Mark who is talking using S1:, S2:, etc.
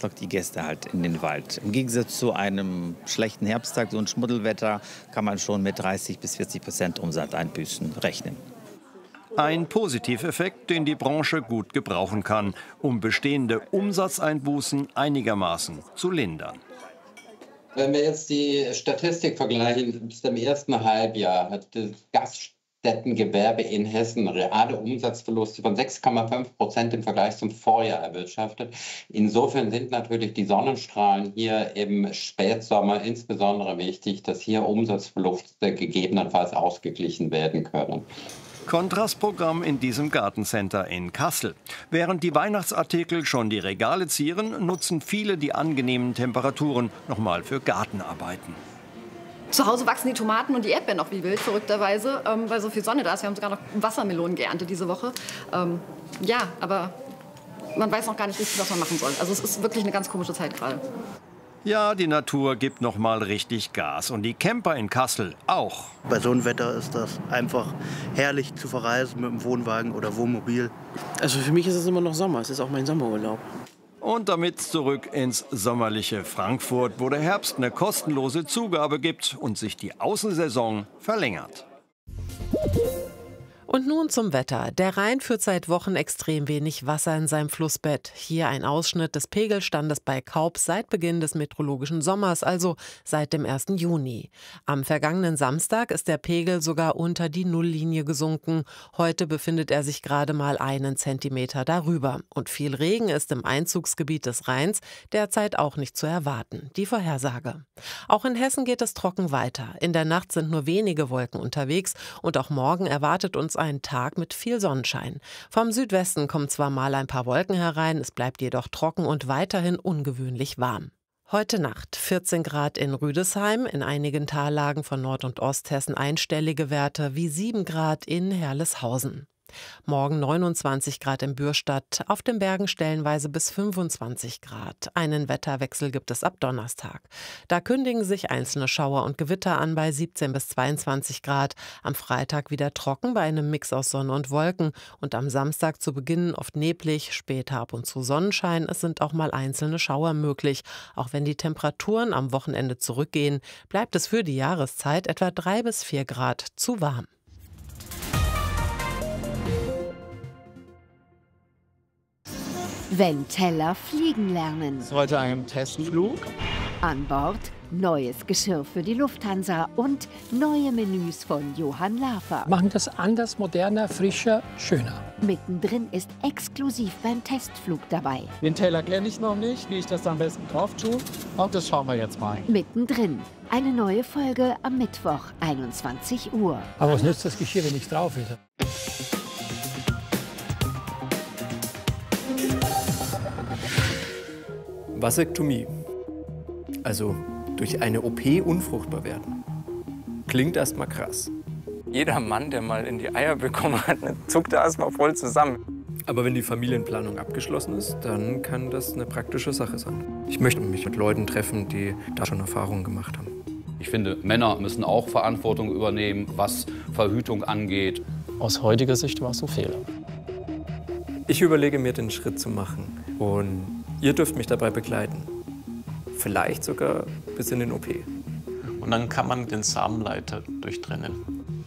S1: lockt die Gäste halt in den Wald. Im Gegensatz zu einem schlechten Herbsttag, so ein Schmuddelwetter, kann man schon mit 30-40% Umsatzeinbüßen rechnen.
S2: Ein Positiveffekt, den die Branche gut gebrauchen kann, um bestehende Umsatzeinbußen einigermaßen zu lindern.
S3: Wenn wir jetzt die Statistik vergleichen, bis zum ersten Halbjahr hat das Gaststättengewerbe in Hessen reale Umsatzverluste von 6,5% im Vergleich zum Vorjahr erwirtschaftet. Insofern sind natürlich die Sonnenstrahlen hier im Spätsommer insbesondere wichtig, dass hier Umsatzverluste gegebenenfalls ausgeglichen werden können.
S2: Kontrastprogramm in diesem Gartencenter in Kassel. Während die Weihnachtsartikel schon die Regale zieren, nutzen viele die angenehmen Temperaturen nochmal für Gartenarbeiten.
S4: Zu Hause wachsen die Tomaten und die Erdbeeren noch wie wild, verrückterweise, weil so viel Sonne da ist. Wir haben sogar noch Wassermelonen geerntet diese Woche. Ja, aber man weiß noch gar nicht richtig, was man machen soll. Also es ist wirklich eine ganz komische Zeit gerade.
S2: Ja, die Natur gibt noch mal richtig Gas und die Camper in Kassel auch.
S5: Bei so einem Wetter ist das einfach herrlich zu verreisen mit dem Wohnwagen oder Wohnmobil.
S6: Also für mich ist es immer noch Sommer, es ist auch mein Sommerurlaub.
S2: Und damit zurück ins sommerliche Frankfurt, wo der Herbst eine kostenlose Zugabe gibt und sich die Außensaison verlängert.
S7: Und nun zum Wetter. Der Rhein führt seit Wochen extrem wenig Wasser in seinem Flussbett. Hier ein Ausschnitt des Pegelstandes bei Kaub seit Beginn des meteorologischen Sommers, also seit dem 1. Juni. Am vergangenen Samstag ist der Pegel sogar unter die Nulllinie gesunken. Heute befindet er sich gerade mal einen Zentimeter darüber. Und viel Regen ist im Einzugsgebiet des Rheins derzeit auch nicht zu erwarten. Die Vorhersage. Auch in Hessen geht es trocken weiter. In der Nacht sind nur wenige Wolken unterwegs und auch morgen erwartet uns ein Tag mit viel Sonnenschein. Vom Südwesten kommen zwar mal ein paar Wolken herein, es bleibt jedoch trocken und weiterhin ungewöhnlich warm. Heute Nacht 14 Grad in Rüdesheim, in einigen Tallagen von Nord- und Osthessen einstellige Werte wie 7 Grad in Herleshausen. Morgen 29 Grad in Bürstadt, auf den Bergen stellenweise bis 25 Grad. Einen Wetterwechsel gibt es ab Donnerstag. Da kündigen sich einzelne Schauer und Gewitter an bei 17 bis 22 Grad. Am Freitag wieder trocken bei einem Mix aus Sonne und Wolken. Und am Samstag zu Beginn oft neblig, später ab und zu Sonnenschein. Es sind auch mal einzelne Schauer möglich. Auch wenn die Temperaturen am Wochenende zurückgehen, bleibt es für die Jahreszeit etwa 3 bis 4 Grad zu warm.
S8: Wenn Teller fliegen lernen.
S9: Das ist heute ein Testflug.
S8: An Bord neues Geschirr für die Lufthansa und neue Menüs von Johann Lafer.
S10: Machen das anders, moderner, frischer, schöner.
S8: Mittendrin ist exklusiv beim Testflug dabei.
S9: Den Teller kenne ich noch nicht, wie ich das am besten drauf tue. Und das schauen wir jetzt mal.
S8: Mittendrin. Eine neue Folge am Mittwoch, 21 Uhr.
S10: Aber was nützt das Geschirr, wenn nichts drauf ist?
S11: Vasektomie, also durch eine OP unfruchtbar werden, klingt erstmal krass.
S12: Jeder Mann, der mal in die Eier bekommen hat, zuckt da erstmal voll zusammen.
S11: Aber wenn die Familienplanung abgeschlossen ist, dann kann das eine praktische Sache sein. Ich möchte mich mit Leuten treffen, die da schon Erfahrungen gemacht haben.
S13: Ich finde, Männer müssen auch Verantwortung übernehmen, was Verhütung angeht.
S14: Aus heutiger Sicht war es ein Fehler.
S11: Ich überlege mir, den Schritt zu machen. Und ihr dürft mich dabei begleiten. Vielleicht sogar bis in den OP.
S15: Und dann kann man den Samenleiter durchtrennen.